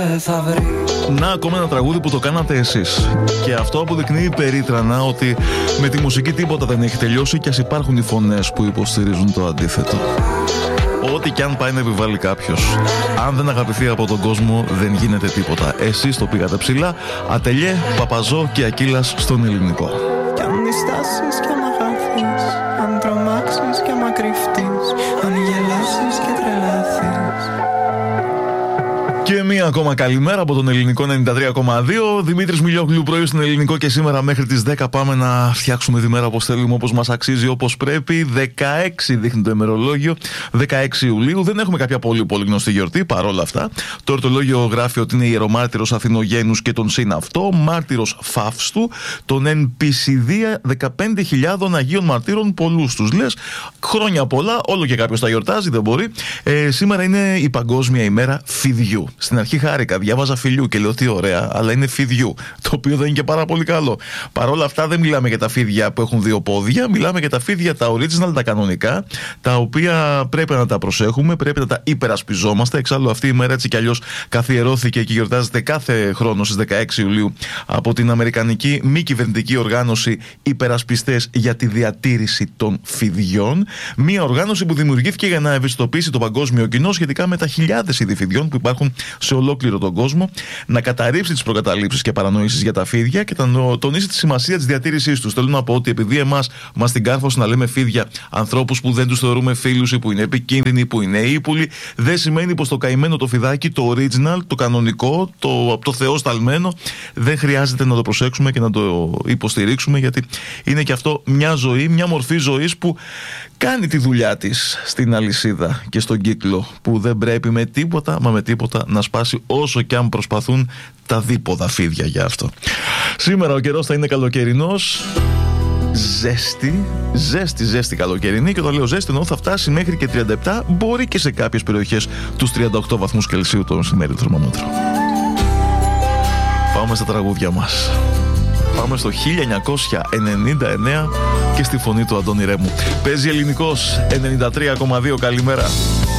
Να, ακόμα ένα τραγούδι που το κάνατε εσείς. Και αυτό αποδεικνύει περίτρανα ότι με τη μουσική τίποτα δεν έχει τελειώσει, και ας υπάρχουν οι φωνές που υποστηρίζουν το αντίθετο. Ό,τι κι αν πάει να επιβάλλει κάποιος, αν δεν αγαπηθεί από τον κόσμο, δεν γίνεται τίποτα. Εσείς το πήγατε ψηλά. Ατελιέ, Παπαζό και Ακύλας στον ελληνικό. Κι αν διστάσεις και μ' αγάπης, αν τρομάξεις και μ' κρυφτείς, αν γελάσεις και τρελαθείς. Και μία ακόμα καλημέρα από τον ελληνικό 93,2. Δημήτρης Μιλιόγλου, πρωί στον ελληνικό, και σήμερα μέχρι τις 10 πάμε να φτιάξουμε τη μέρα όπως θέλουμε, όπως μας αξίζει, όπως πρέπει. 16 δείχνει το ημερολόγιο, 16 Ιουλίου. Δεν έχουμε κάποια πολύ γνωστή γιορτή, παρόλα αυτά. Το ορτολόγιο γράφει ότι είναι ιερομάρτυρος Αθηνογένους και τον συν αυτό, μάρτυρος Φαύστου, τον εν Πισιδία 15.000 Αγίων Μαρτύρων, πολλούς τους λες. Χρόνια πολλά, όλο και κάποιος τα γιορτάζει, δεν μπορεί. Σήμερα είναι η Παγκόσμια ημέρα φιδιού. Στην αρχή χάρηκα, διάβαζα φιλιού και λέω τι ωραία, αλλά είναι φιδιού, το οποίο δεν είναι και πάρα πολύ καλό. Παρ' όλα αυτά δεν μιλάμε για τα φίδια που έχουν δύο πόδια, μιλάμε για τα φίδια τα original, τα κανονικά, τα οποία πρέπει να τα προσέχουμε, πρέπει να τα υπερασπιζόμαστε. Εξάλλου αυτή η μέρα έτσι κι αλλιώς καθιερώθηκε και γιορτάζεται κάθε χρόνο στις 16 Ιουλίου από την αμερικανική μη κυβερνητική οργάνωση Υπερασπιστές για τη Διατήρηση των Φιδιών. Μία οργάνωση που δημιουργήθηκε για να ευαισθητοποιήσει το παγκόσμιο κοινό σχετικά με τα χιλιάδες είδη φιδιών που υπάρχουν σε ολόκληρο τον κόσμο, να καταρρύψει τις προκαταλήψεις και παρανοήσεις για τα φίδια και να τονίσει τη σημασία της διατήρησής τους. Θέλω να πω ότι επειδή εμάς μας την κάρφωσε να λέμε φίδια ανθρώπους που δεν τους θεωρούμε φίλους ή που είναι επικίνδυνοι, που είναι ύπουλοι, δεν σημαίνει πως το καημένο το φιδάκι, το original, το κανονικό, από το Θεό σταλμένο, δεν χρειάζεται να το προσέξουμε και να το υποστηρίξουμε, γιατί είναι και αυτό μια ζωή, μια μορφή ζωής που κάνει τη δουλειά της στην αλυσίδα και στον κύκλο, που δεν πρέπει με τίποτα, μα με τίποτα να σπάσει, όσο και αν προσπαθούν τα δίποδα φίδια για αυτό. Σήμερα ο καιρός θα είναι καλοκαιρινός, ζέστη καλοκαιρινή, και όταν λέω ζέστη εννοώ θα φτάσει μέχρι και 37, μπορεί και σε κάποιες περιοχές τους 38 βαθμούς Κελσίου το μεσημέρι του θερμομέτρου. Πάμε στα τραγούδια μας. Πάμε στο 1999 και στη φωνή του Αντώνη Ρέμου. Παίζει ελληνικός 93,2. Καλημέρα.